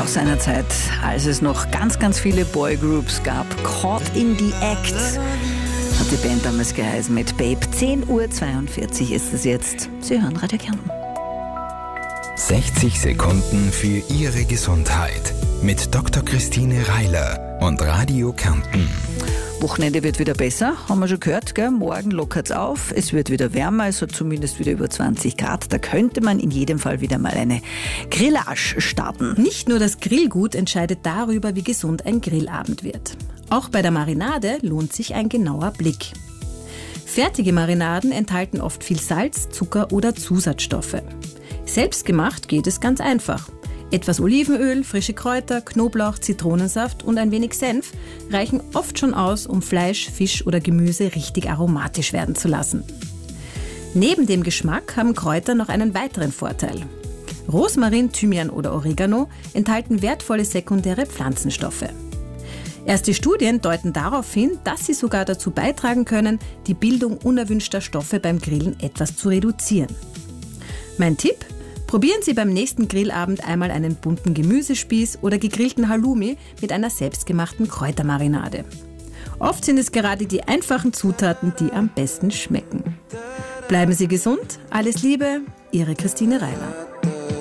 aus einer Zeit, als es noch ganz, ganz viele Boygroups gab. Caught in the Act hat die Band damals geheißen mit Babe. 10:42 Uhr ist es jetzt. Sie hören Radio Kärnten. 60 Sekunden für Ihre Gesundheit mit Dr. Christine Reiler und Radio Kärnten. Wochenende wird wieder besser, haben wir schon gehört, gell? Morgen lockert es auf, es wird wieder wärmer, es hat zumindest wieder über 20 Grad. Da könnte man in jedem Fall wieder mal eine Grillage starten. Nicht nur das Grillgut entscheidet darüber, wie gesund ein Grillabend wird. Auch bei der Marinade lohnt sich ein genauer Blick. Fertige Marinaden enthalten oft viel Salz, Zucker oder Zusatzstoffe. Selbstgemacht geht es ganz einfach. Etwas Olivenöl, frische Kräuter, Knoblauch, Zitronensaft und ein wenig Senf reichen oft schon aus, um Fleisch, Fisch oder Gemüse richtig aromatisch werden zu lassen. Neben dem Geschmack haben Kräuter noch einen weiteren Vorteil. Rosmarin, Thymian oder Oregano enthalten wertvolle sekundäre Pflanzenstoffe. Erste Studien deuten darauf hin, dass sie sogar dazu beitragen können, die Bildung unerwünschter Stoffe beim Grillen etwas zu reduzieren. Mein Tipp? Probieren Sie beim nächsten Grillabend einmal einen bunten Gemüsespieß oder gegrillten Halloumi mit einer selbstgemachten Kräutermarinade. Oft sind es gerade die einfachen Zutaten, die am besten schmecken. Bleiben Sie gesund, alles Liebe, Ihre Christine Reiler.